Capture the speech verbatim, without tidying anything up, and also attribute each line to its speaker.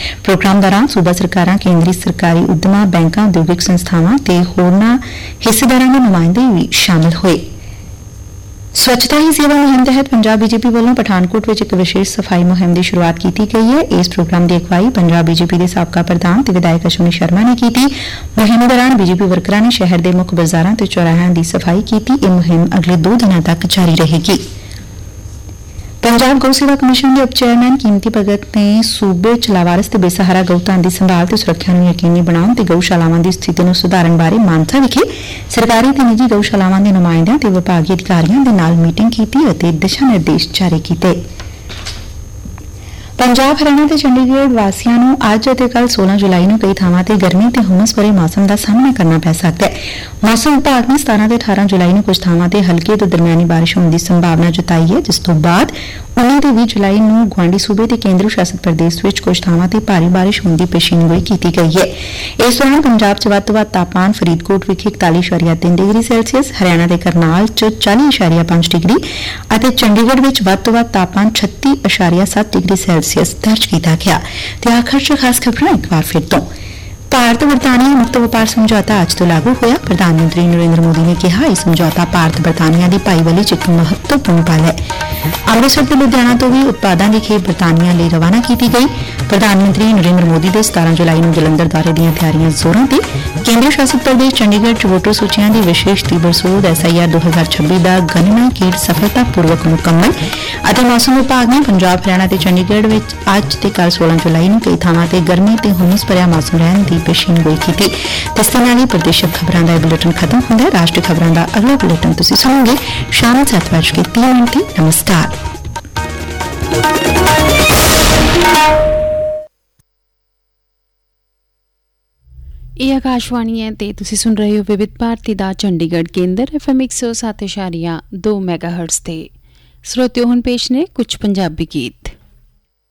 Speaker 1: Programme दौरान सूबा सरकारां, केंद्री सरकारी उद्यमां, बैंकां, उद्योगिक संस्थावां ते होरनां हिस्सेदारां दे नुमाइंदे भी शामिल होए। स्वच्छता ही सेवा मुहिम तहत पंजाब बीजेपी वालों पठानकोट में एक विशेष सफाई मुहिम की शुरुआत की गई है। इस प्रोग्राम की अगवाई पंजाब बीजेपी के साबका प्रधान ते विधायक अश्विनी शर्मा ने की। मुहिम दौरान बीजेपी वर्करां ने शहर के मुख्य बाजारां ते चौराहिਆਂ की सफाई की। यह मुहिम अगले दो दिनों तक जारी रहेगी। पंजाब गौ सेवा कमिशन के उप चेयरमैन कीमती भगत ने सूबे च लावारस ते बेसहारा गऊधान की संभाल ते सुरक्षा नूं यकीनी बनाउण ते गऊशालावां की स्थिति नूं सुधारन बारे मानसा विखे सरकारी ते निजी गऊशालावां के नुमाइंदियां ते विभागी अधिकारियों के नाल मीटिंग की और दिशा निर्देश जारी किए। पंजाब, हरियाणा ते चंडीगढ़ वासियों नूं अज ते कल सोलह जुलाई नूं कई थावां ते गर्मी ते हुमस भरे मौसम का सामना करना पै सकदा है। मौसम विभाग ने सतारह ते अठारह जुलाई नूं कुछ थावां ते हल्की ते दरमियानी बारिश होने की संभावना जताई है, जिस तों बाद उन्नीस ते बीस जुलाई नूं गुआंढी सूबे ते केंद्र शासित प्रदेश विच कुछ थावां ते भारी बारिश होने की पेशीनगोई की गई है। इस दौरान पंजाब च वध तों वध तापमान फरीदकोट विखे इकताली इशारिया तीन डिग्री सैल्सीयस, हरियाणा के करनाल च चाली इशारिया पांच डिग्री और चंडीगढ़ विच वध तों वध तापमान छत्ती इशारिया सत्त डिग्री सैल्सीयस दर्ज किया गया। ते आखिर च खास खबरां एक बार फिर तो भारत बरतानिया मुक्त व्यापार समझौता अज तो लागू होया। प्रधानमंत्री नरेंद्र मोदी ने कहा यह समझौता भारत बरतानिया की भाईवाली च एक महत्वपूर्ण पल है। अमृतसर ते लुधियाना तो भी उत्पादों की खेप बरतानिया लिए रवाना की गई। प्रधानमंत्री नरेंद्र मोदी के सतारह जुलाई नूं जलंधर दौरे दी तैयारियां जोरों ते। केंद्र शासित प्रदेश चंडीगढ़ च वोटर सूचियां की विशेष तीबर सोध एस आई आर दो हजार छब्बी का गणना गेड़ सफलतापूर्वक मुकम्मल। मौसम विभाग ने पंजाब, हरियाणा ते चंडीगढ़ में अज ते कल सोलह जुलाई नूं कई थावां ते गर्मी ते हुमस भरिया मौसम रहने की पेशीनगोई की। इस नाल ही प्रदेशक खबरों का बुलेटिन खत्म होता है। राष्ट्रीय खबरों का अगला बुलेटिन तुसीं सुनोगे शाम सत्त बज के तीन मिनट की। नमस्कार।
Speaker 2: ਇਹ ਆਕਾਸ਼ਵਾਣੀ ਹੈ ਤੇ ਤੁਸੀਂ ਸੁਣ ਰਹੇ ਹੋ ਵਿਵਿਧ ਭਾਰਤੀ ਦਾ ਚੰਡੀਗੜ੍ਹ ਕੇਂਦਰ ਐਫ ਐਮ ਇੱਕ ਸੌ ਸੱਤ ਇਸ਼ਾਰੀਆ ਦੋ ਮੈਗਾਹਰਟਜ਼ ਤੇ। ਸਰੋਤਿਓ ਹੁਣ ਪੇਸ਼ ਨੇ ਕੁਝ ਪੰਜਾਬੀ ਗੀਤ।